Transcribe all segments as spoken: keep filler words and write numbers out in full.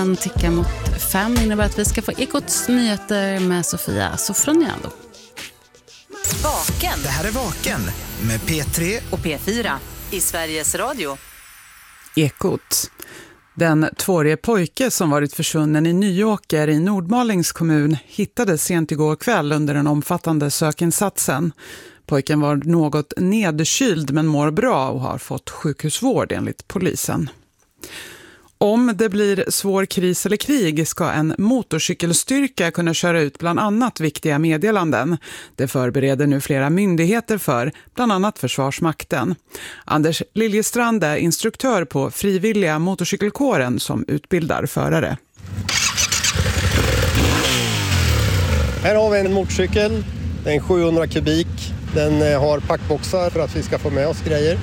En ticka mot fem innebär att vi ska få Ekots nyheter med Sofia Sofroniado. Vaken. Det här är Vaken med P tre och P fyra i Sveriges Radio. Ekot. Den tvåårige pojke som varit försvunnen i Nyåker i Nordmalings kommun hittades sent igår kväll under den omfattande sökinsatsen. Pojken var något nedkyld men mår bra och har fått sjukhusvård enligt polisen. Om det blir svår kris eller krig ska en motorcykelstyrka kunna köra ut bland annat viktiga meddelanden. Det förbereder nu flera myndigheter för, bland annat Försvarsmakten. Anders Liljestrand är instruktör på frivilliga motorcykelkåren som utbildar förare. Här har vi en motorcykel, den är sjuhundra kubik. Den har packboxar för att vi ska få med oss grejer.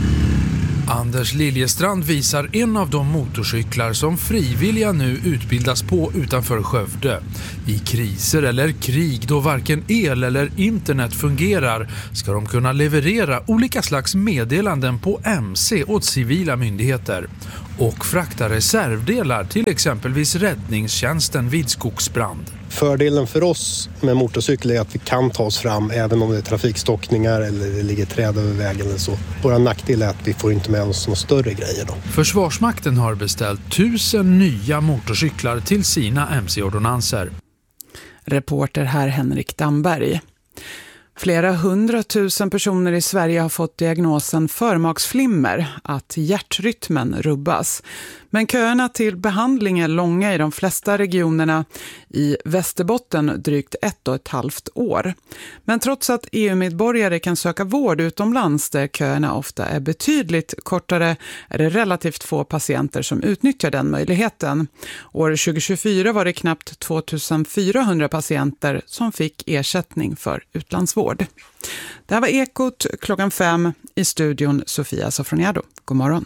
Anders Liljestrand visar en av de motorcyklar som frivilliga nu utbildas på utanför Skövde. I kriser eller krig då varken el eller internet fungerar ska de kunna leverera olika slags meddelanden på M C åt civila myndigheter och frakta reservdelar till exempelvis räddningstjänsten vid skogsbrand. Fördelen för oss med motorcykel är att vi kan ta oss fram även om det är trafikstockningar eller det ligger träd över vägen eller så. Våra nackdel är att vi får inte med oss några större grejer då. Försvarsmakten har beställt tusen nya motorcyklar till sina M C-ordonanser. Reporter här Henrik Damberg. Flera hundratusen personer i Sverige har fått diagnosen förmaksflimmer, att hjärtrytmen rubbas. Men köerna till behandling är långa i de flesta regionerna, i Västerbotten drygt ett och ett halvt år. Men trots att E U-medborgare kan söka vård utomlands där köerna ofta är betydligt kortare är det relativt få patienter som utnyttjar den möjligheten. År tjugo tjugofyra var det knappt tvåtusenfyrahundra patienter som fick ersättning för utlandsvård. Det här var Ekot klockan fem, i studion Sofia Sofroniado. God morgon.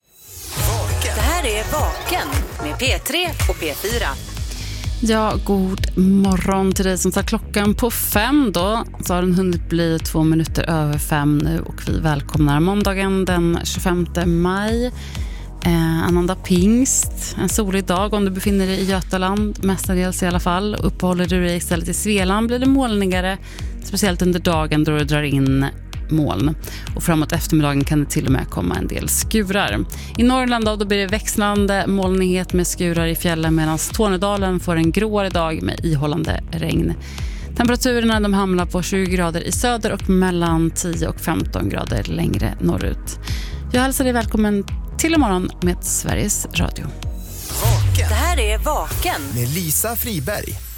Det här är Vaken med P tre och P fyra. Ja, god morgon till dig som tar klockan på fem då. Så har den hunnit bli två minuter över fem nu och vi välkomnar måndagen den tjugofemte maj. Eh, annandag pingst, en solig dag om du befinner dig i Götaland, mestadels i alla fall. Uppehåller du dig istället i Svealand blir det molnigare, speciellt under dagen då det drar in moln. Och framåt eftermiddagen kan det till och med komma en del skurar. I Norrland då, då blir det växlande molnighet med skurar i fjällen medan Tornedalen får en gråare dag med ihållande regn. Temperaturerna de hamnar på tjugo grader i söder och mellan tio och femton grader längre norrut. Jag hälsar dig välkommen till imorgon med Sveriges Radio. Det här är Vaken med Lisa Friberg.